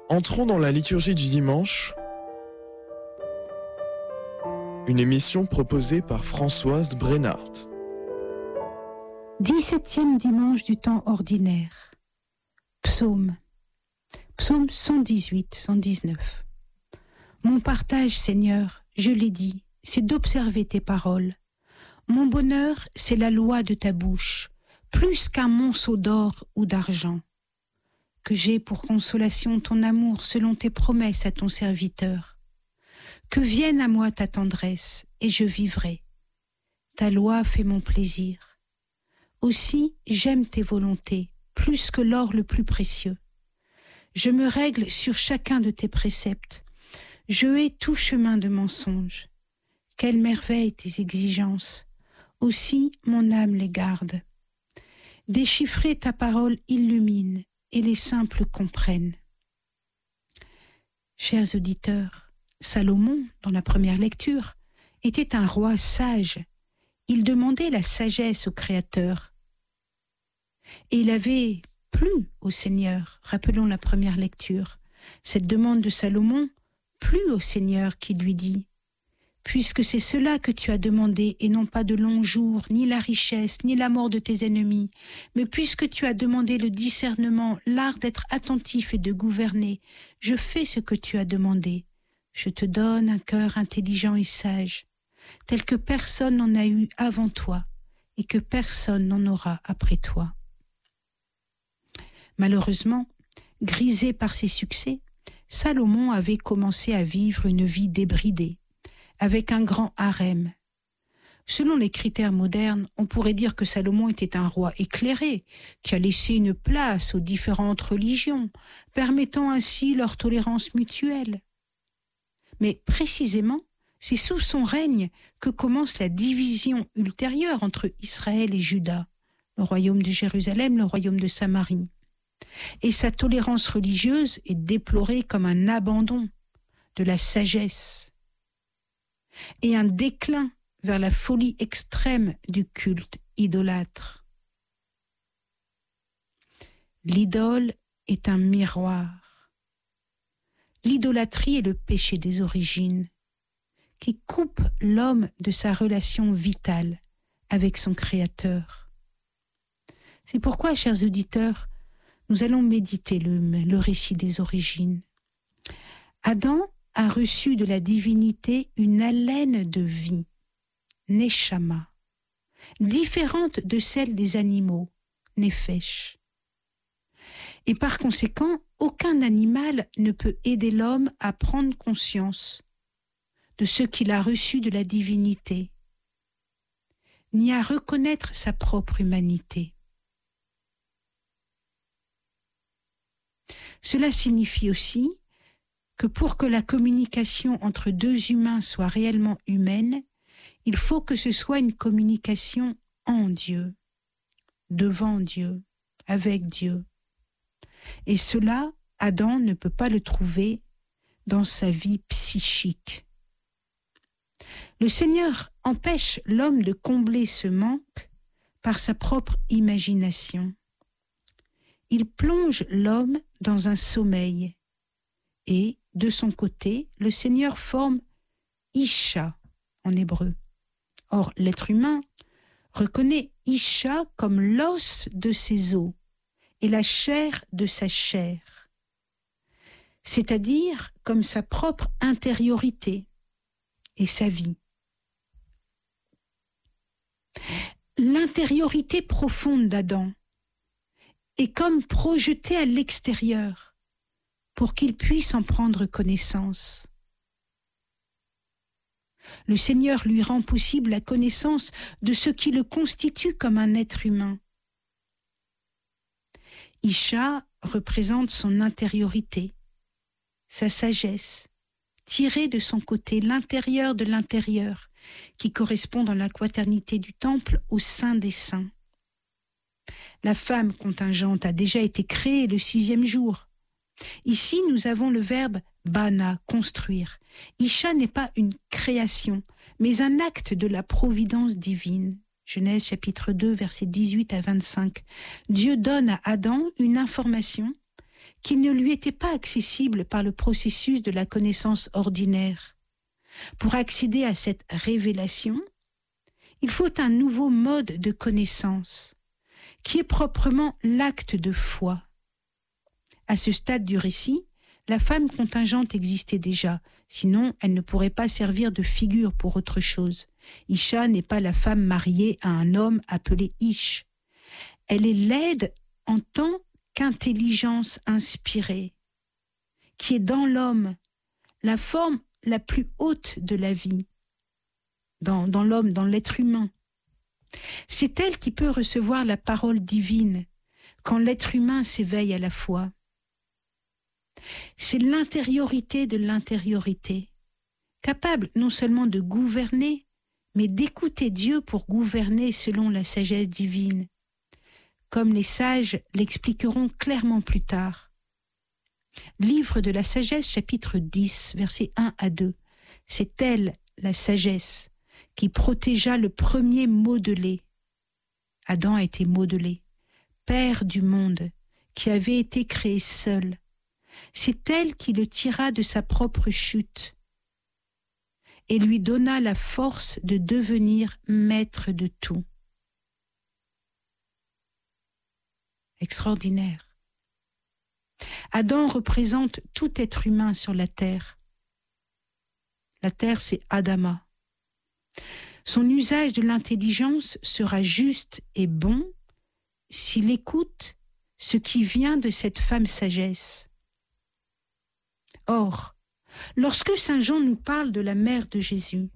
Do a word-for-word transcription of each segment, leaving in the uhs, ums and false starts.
Entrons dans la liturgie du dimanche, une émission proposée par Françoise Brennart. dix-septième dimanche du temps ordinaire. Psaume. Psaume cent dix-huit, cent dix-neuf. Mon partage, Seigneur, je l'ai dit, c'est d'observer tes paroles. Mon bonheur, c'est la loi de ta bouche, plus qu'un monceau d'or ou d'argent. Que j'ai pour consolation ton amour selon tes promesses à ton serviteur. Que vienne à moi ta tendresse, et je vivrai. Ta loi fait mon plaisir. Aussi, j'aime tes volontés, plus que l'or le plus précieux. Je me règle sur chacun de tes préceptes. Je hais tout chemin de mensonge. Quelle merveille tes exigences. Aussi, mon âme les garde. Déchiffrer ta parole illumine, et les simples comprennent. Chers auditeurs, Salomon, dans la première lecture, était un roi sage. Il demandait la sagesse au Créateur. Et il avait plu au Seigneur, rappelons la première lecture. Cette demande de Salomon plut au Seigneur qui lui dit « Puisque c'est cela que tu as demandé, et non pas de longs jours, ni la richesse, ni la mort de tes ennemis, mais puisque tu as demandé le discernement, l'art d'être attentif et de gouverner, je fais ce que tu as demandé. Je te donne un cœur intelligent et sage, tel que personne n'en a eu avant toi, et que personne n'en aura après toi. » Malheureusement, grisé par ses succès, Salomon avait commencé à vivre une vie débridée, avec un grand harem. Selon les critères modernes, on pourrait dire que Salomon était un roi éclairé, qui a laissé une place aux différentes religions, permettant ainsi leur tolérance mutuelle. Mais précisément, c'est sous son règne que commence la division ultérieure entre Israël et Juda, le royaume de Jérusalem, le royaume de Samarie. Et sa tolérance religieuse est déplorée comme un abandon de la sagesse et un déclin vers la folie extrême du culte idolâtre. L'idole est un miroir. L'idolâtrie est le péché des origines qui coupe l'homme de sa relation vitale avec son Créateur. C'est pourquoi, chers auditeurs, nous allons méditer le, le récit des origines. Adam a reçu de la divinité une haleine de vie, neshama, différente de celle des animaux, nefesh. Et par conséquent, aucun animal ne peut aider l'homme à prendre conscience de ce qu'il a reçu de la divinité, ni à reconnaître sa propre humanité. Cela signifie aussi que pour que la communication entre deux humains soit réellement humaine, il faut que ce soit une communication en Dieu, devant Dieu, avec Dieu. Et cela, Adam ne peut pas le trouver dans sa vie psychique. Le Seigneur empêche l'homme de combler ce manque par sa propre imagination. Il plonge l'homme dans un sommeil et, de son côté, le Seigneur forme Isha en hébreu. Or, l'être humain reconnaît Isha comme l'os de ses os et la chair de sa chair, c'est-à-dire comme sa propre intériorité et sa vie. L'intériorité profonde d'Adam est comme projetée à l'extérieur pour qu'il puisse en prendre connaissance. Le Seigneur lui rend possible la connaissance de ce qui le constitue comme un être humain. Isha représente son intériorité, sa sagesse, tirée de son côté, l'intérieur de l'intérieur, qui correspond dans la quaternité du temple au Saint des Saints. La femme contingente a déjà été créée le sixième jour. Ici, nous avons le verbe bana, construire. Isha n'est pas une création, mais un acte de la providence divine. Genèse chapitre deux, versets dix-huit à vingt-cinq. Dieu donne à Adam une information qui ne lui était pas accessible par le processus de la connaissance ordinaire. Pour accéder à cette révélation, il faut un nouveau mode de connaissance, qui est proprement l'acte de foi. À ce stade du récit, la femme contingente existait déjà, sinon elle ne pourrait pas servir de figure pour autre chose. Isha n'est pas la femme mariée à un homme appelé Ish. Elle est laide en tant qu'intelligence inspirée, qui est dans l'homme, la forme la plus haute de la vie, dans, dans l'homme, dans l'être humain. C'est elle qui peut recevoir la parole divine quand l'être humain s'éveille à la foi. C'est l'intériorité de l'intériorité, capable non seulement de gouverner, mais d'écouter Dieu pour gouverner selon la sagesse divine, comme les sages l'expliqueront clairement plus tard. Livre de la sagesse, chapitre dix, versets un à deux. C'est elle, la sagesse, qui protégea le premier modelé. Adam a été modelé, père du monde, qui avait été créé seul. C'est elle qui le tira de sa propre chute et lui donna la force de devenir maître de tout. Extraordinaire. Adam représente tout être humain sur la terre. La terre, c'est Adama. Son usage de l'intelligence sera juste et bon s'il écoute ce qui vient de cette femme sagesse. Or, lorsque saint Jean nous parle de la mère de Jésus,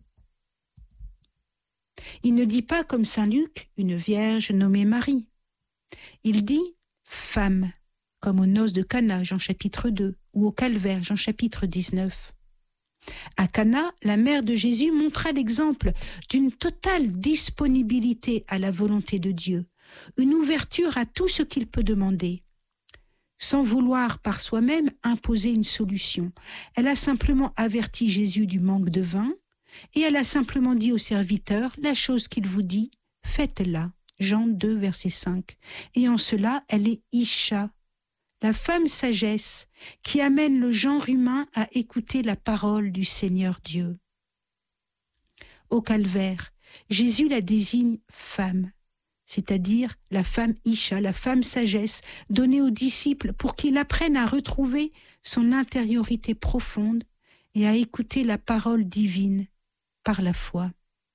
il ne dit pas comme saint Luc une vierge nommée Marie. Il dit femme, comme aux noces de Cana, Jean chapitre deux, ou au calvaire, Jean chapitre dix-neuf. À Cana, la mère de Jésus montra l'exemple d'une totale disponibilité à la volonté de Dieu, une ouverture à tout ce qu'il peut demander. Sans vouloir par soi-même imposer une solution. Elle a simplement averti Jésus du manque de vin et elle a simplement dit au serviteur la chose qu'il vous dit, faites-la. Jean deux, verset cinq. Et en cela, elle est Isha, la femme sagesse qui amène le genre humain à écouter la parole du Seigneur Dieu. Au calvaire, Jésus la désigne femme, c'est-à-dire la femme Isha, la femme sagesse, donnée aux disciples pour qu'ils apprennent à retrouver son intériorité profonde et à écouter la parole divine par la foi.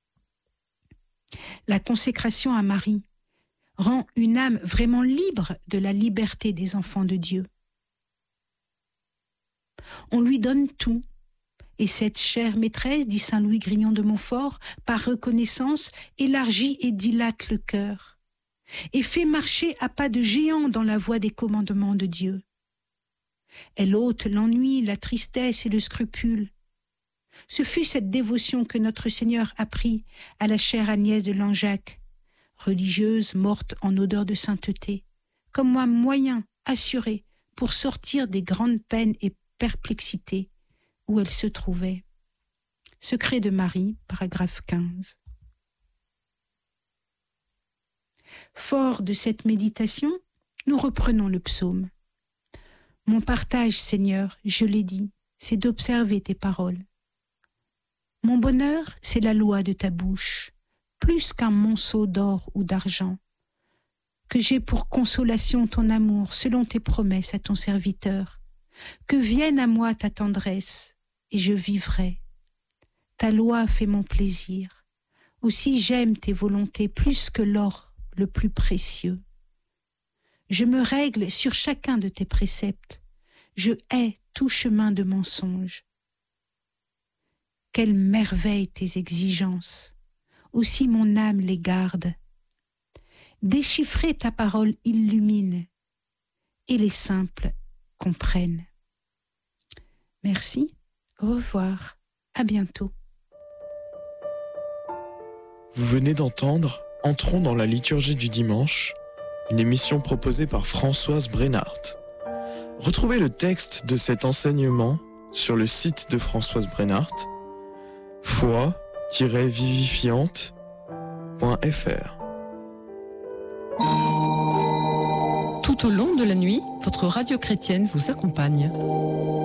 La consécration à Marie rend une âme vraiment libre de la liberté des enfants de Dieu. On lui donne tout, et cette chère maîtresse, dit saint Louis Grignon de Montfort, par reconnaissance, élargit et dilate le cœur, et fait marcher à pas de géant dans la voie des commandements de Dieu. Elle ôte l'ennui, la tristesse et le scrupule. Ce fut cette dévotion que notre Seigneur apprit à la chère Agnès de Langeac, religieuse morte en odeur de sainteté, comme un moyen assuré pour sortir des grandes peines et perplexités où elle se trouvait. Secret de Marie, paragraphe quinze. Fort de cette méditation, nous reprenons le psaume. Mon partage, Seigneur, je l'ai dit, c'est d'observer tes paroles. Mon bonheur, c'est la loi de ta bouche, plus qu'un monceau d'or ou d'argent, que j'ai pour consolation ton amour selon tes promesses à ton serviteur, que vienne à moi ta tendresse, et je vivrai. Ta loi fait mon plaisir, aussi j'aime tes volontés plus que l'or le plus précieux. Je me règle sur chacun de tes préceptes, je hais tout chemin de mensonge. Quelle merveille tes exigences, aussi mon âme les garde. Déchiffrer ta parole illumine, et les simples comprennent. Merci, au revoir, à bientôt. Vous venez d'entendre Entrons dans la liturgie du dimanche, une émission proposée par Françoise Brenhardt. Retrouvez le texte de cet enseignement sur le site de Françoise Brenhardt, foi tiret vivifiante point f r. Tout Tout au long de la nuit, votre radio chrétienne vous accompagne.